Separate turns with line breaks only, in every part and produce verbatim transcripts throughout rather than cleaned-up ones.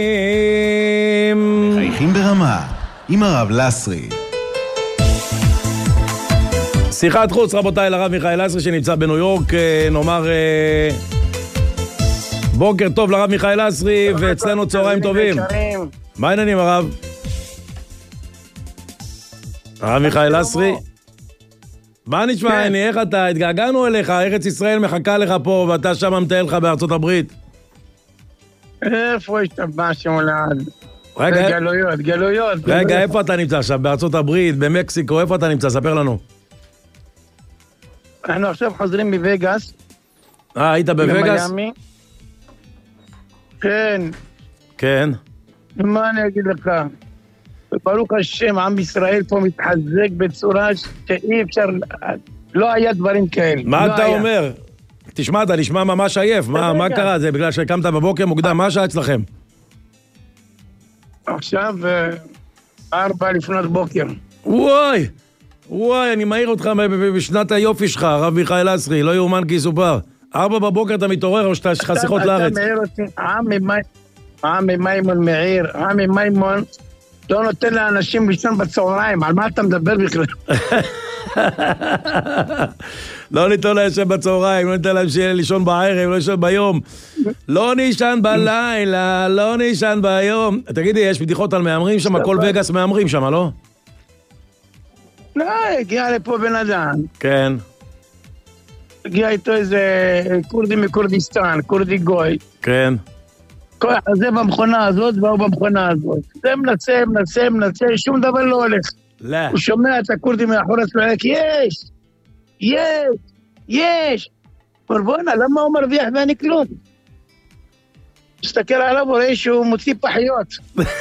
חייכים ברמה עם הרב לסרי.
שיחת חוץ רבותיי לרב מיכאל לסרי שנמצא בניו יורק. נאמר בוקר טוב לרב מיכאל לסרי, ואצלנו צהריים טובים. מה העניינים הרב? הרב מיכאל לסרי, מה נשמע? אני, איך אתה? התגעגענו אליך, ארץ ישראל מחכה לך פה ואתה שם מטייל לך בארצות הברית.
איפה השתבע שמולד? רגע, גלויות, גלויות.
רגע, איפה אתה נמצא עכשיו? בארצות הברית, במקסיקו, איפה אתה נמצא? ספר לנו.
אנחנו עכשיו חוזרים מווגאס.
אה, היית בווגאס?
במיאמי. כן.
כן.
מה אני אגיד לך? ברוך השם, עם ישראל פה מתחזק בצורה שאי אפשר, לא היה דברים כאלה.
מה אתה אומר? תשמע, אתה נשמע ממש עייף. מה קרה? זה בגלל שקמת בבוקר מוקדם? מה השעה אצלכם?
עכשיו ארבע לפנות בוקר.
וואי, וואי, אני מעיר אותך בשנת היופי שלך, הרב מיכאל לסרי, לא יאומן כי יסופר. ארבע בבוקר אתה מתעורר או שאתה שלך שיחות לארץ?
אתה מעיר אותי, עמי מימון מעיר, עמי מימון לא נותן לאנשים לישון בצהריים, על מה אתה מדבר בכלל?
לא ניתן לישון בצהריים, לא ניתן להם שיהיה לישון בערב, לא לישון ביום. לא נישן בלילה, לא נישן ביום. תגידי, יש בדיחות על מאמרים שם, כל וגאס מאמרים שם, לא?
לא, הגיע לפה בן אדם.
כן.
הגיע איתו איזה קורדי מקורדיסטן, קורדי גוי.
כן.
זה במכונה הזאת, והוא במכונה הזאת. זה מנסה, מנסה, מנסה, שום דבר לא הולך.
לא.
הוא שומע את הקורדים מאחורי צועק, יש, יש, יש. בוא'נה, למה הוא מרוויח ואני כלום? מסתכל עליו, הוא רואה שהוא מוציא פחיות.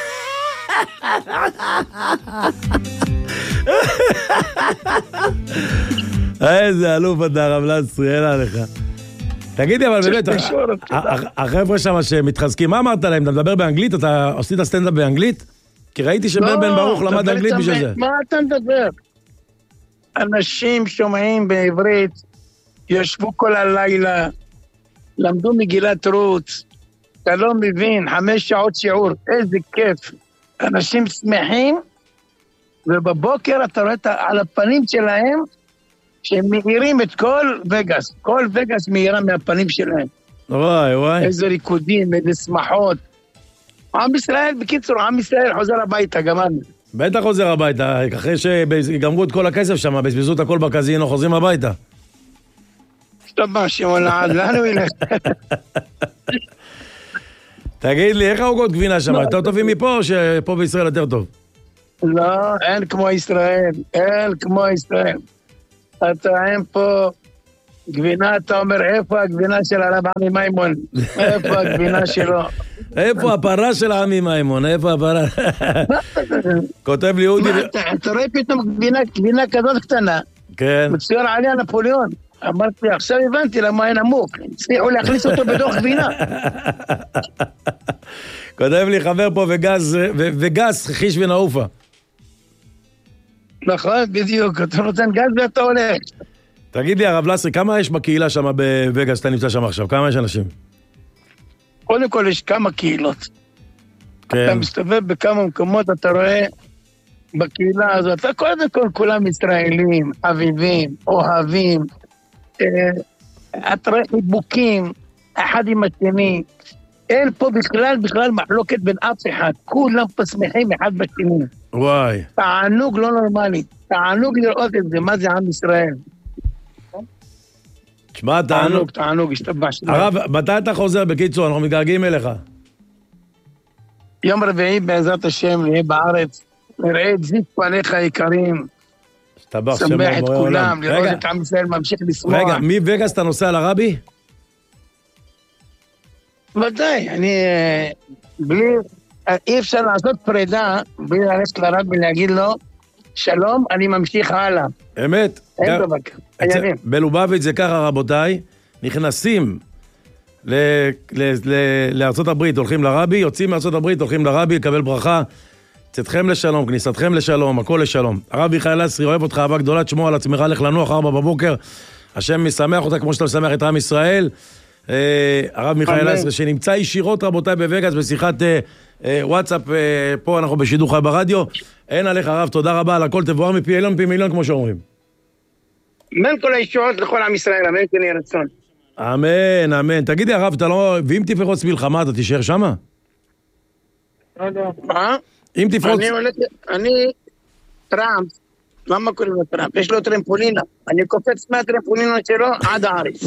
איזה אלוף אתה הרב לסרי, אין עליך. תגידי, אבל באמת, החבר'ה שם שמתחזקים, מה אמרת להם? אתה מדבר באנגלית? אתה עשית סטנדאפ באנגלית? כי ראיתי שבן בן ברוך למד אנגלית בשביל זה.
מה אתה מדבר? אנשים שומעים בעברית, ישבו כל הלילה, למדו מגילת רות, אתה לא מבין, חמש שעות שיעור, איזה כיף. אנשים שמחים, ובבוקר אתה רואה על הפנים שלהם, שהם מאירים את כל וגאס, כל וגאס מאירה מהפנים שלהם.
וואי, וואי.
איזה ריקודים, איזה שמחות. עם ישראל, בקיצור, עם ישראל חוזר הביתה, גמרנו.
בטח חוזר הביתה, אחרי שגמרו את כל הכסף שם, בזבזו את הכל בקזינו, חוזרים הביתה.
שטובה, שמעון לעד, לאן הוא ילך?
תגיד לי, איך העוגות גבינה שם? יותר טובים מפה או שפה בישראל יותר טוב?
לא, אין כמו ישראל, אין כמו ישראל. אתה אין פה גבינה, אתה אומר, איפה הגבינה של הרב עמי מימון? איפה הגבינה שלו?
איפה הפרה של עמי מימון? איפה הפרה? כותב לי אודי...
אתה רואה פתאום גבינה כזאת קטנה.
כן.
מצויר עליה נפוליאון. אמרתי, עכשיו הבנתי למה אין עמוק. הצליחו להכניס אותו בתוך גבינה.
כותב לי חבר פה וגס, חיש ונעופה.
נכון, בדיוק. אתה נותן גז ואתה הולך.
תגיד לי, הרב לסרי, כמה יש בקהילה שם בווגאס, אתה נמצא שם עכשיו? כמה יש אנשים?
קודם כל יש כמה קהילות.
כן.
אתה מסתובב בכמה מקומות, אתה רואה בקהילה הזאת, אתה קודם כל כולם ישראלים, חביבים, אוהבים, אתה רואה חיבוקים, אחד עם השני. אין פה בכלל, בכלל מחלוקת בין אף אחד. כולם פה שמחים אחד בשני.
וואי.
תענוג לא נורמלי. תענוג לראות את זה, מה זה עם ישראל.
תשמע, תענוג.
תענוג, השתבע שלנו.
הרב, מתי אתה חוזר? בקיצור, אנחנו מתגעגעים אליך.
יום רביעי בעזרת השם, נהיה בארץ, נראה את זיק פניך היקרים. שמח את כולם, לראות את עם ישראל ממשיך לשמוח.
רגע, מווגאס אתה נוסע לרבי?
ודאי, אני... בלי... אי אפשר לעשות פרידה, בלי ללכת לרבי ולהגיד לו, שלום, אני ממשיך הלאה.
אמת.
אין דבר, חייבים.
בלובביץ' זה ככה, רבותיי, נכנסים לארצות הברית, הולכים לרבי, יוצאים מארצות הברית, הולכים לרבי, לקבל ברכה, צאתכם לשלום, כניסתכם לשלום, הכל לשלום. הרב מיכאל לסרי, אוהב אותך, אהבה גדולה, תשמור על עצמך, לך לנוח, ארבע בבוקר, השם משמח אותה כמו שאתה משמח את עם ישראל. הרב מיכאל לסרי, שנמצא ישירות, רבותיי, בווגאס, בשיחת וואטסאפ, פה אנחנו בשידור חי ברדיו. אין עליך הרב, תודה רבה על הכל, תבואר מפי אילון פי מיליון כמו שאומרים.
אמן כל הישועות לכל עם ישראל, אמן כן יהיה רצון.
אמן, אמן. תגידי הרב, אתה לא... ואם תפרוץ מלחמה, אתה תישאר שמה?
מה?
אם תפרוץ...
אני טראמפ, למה קוראים לו טראמפ? יש לו טרמפולינה. אני קופץ מהטרמפולינה שלו עד הארץ.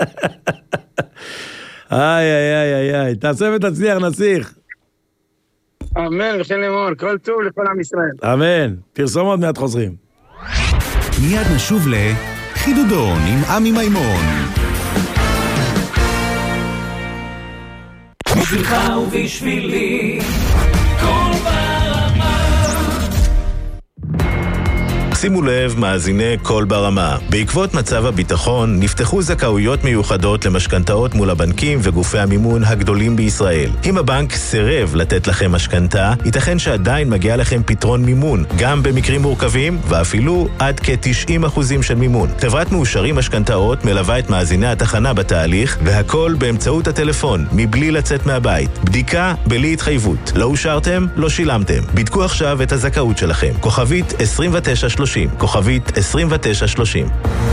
איי, איי, איי, איי, איי. תעשה ותצליח, נסיך.
אמן, וכן לאמור, כל טוב לכל עם ישראל.
אמן. פרסום עוד מעט חוזרים.
מיד נשוב לחידודון עם עמי מימון.
בשבילך ובשבילי כל ברמה.
שימו לב, מאזיני כל ברמה. בעקבות מצב הביטחון נפתחו זכאויות מיוחדות למשכנתאות מול הבנקים וגופי המימון הגדולים בישראל. אם הבנק סירב לתת לכם משכנתה, ייתכן שעדיין מגיע לכם פתרון מימון, גם במקרים מורכבים ואפילו עד כ-תשעים אחוזים של מימון. חברת מאושרים משכנתאות מלווה את מאזיני התחנה בתהליך, והכל באמצעות הטלפון, מבלי לצאת מהבית. בדיקה בלי התחייבות. לא אושרתם? לא שילמתם. בדקו עכשיו את הזכאות שלכם. כוכבית עשרים ותשע שלושים. כוכבית עשרים ותשע שלושים.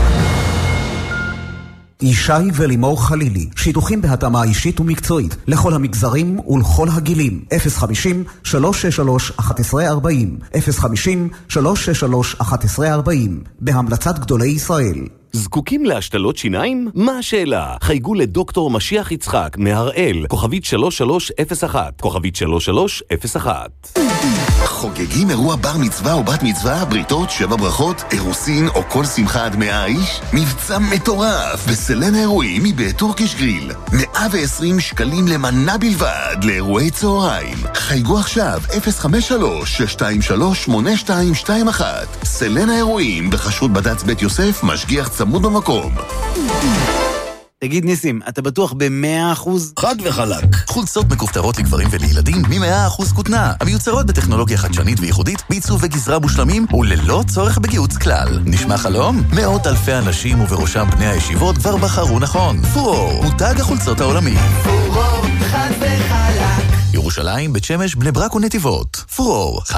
ישי ולימור חלילי, שידוכים בהתאמה אישית ומקצועית לכל המגזרים ולכל הגילים. אפס חמישים שלוש שש שלוש אחת עשרה ארבעים אפס חמישים שלוש שש שלוש אחת עשרה ארבעים בהמלצת גדולי ישראל.
זקוקים להשתלות שיניים? מה השאלה? חייגו לדוקטור משיח יצחק מהראל, כוכבית שלוש שלוש אפס אחת, כוכבית שלוש שלוש אפס אחת.
חוגגים אירוע בר מצווה או בת מצווה, בריתות, שבע ברכות, אירוסין או כל שמחה עד מאה איש? מבצע מטורף בסלן האירועים מבית טורקיש גריל. מאה ועשרים שקלים למנה בלבד לאירועי צהריים. חייגו עכשיו אפס חמש שלוש שש שתיים שלוש שמונה שתיים שתיים אחת. סלן האירועים בחשות בד"ץ בית יוסף, משגיח צמוד במקום.
תגיד ניסים, אתה בטוח ב-מאה אחוז?
חד וחלק. חולצות מכופתרות לגברים ולילדים מ-מאה אחוז כותנה, המיוצרות בטכנולוגיה חדשנית וייחודית, בעיצוב וגזרה מושלמים וללא צורך בגיוץ כלל. נשמע חלום? מאות אלפי אנשים ובראשם בני הישיבות כבר בחרו נכון. פורור, מותג החולצות העולמי.
פורור, חד וחלק.
ירושלים, בית שמש, בני ברק ונתיבות. פורור,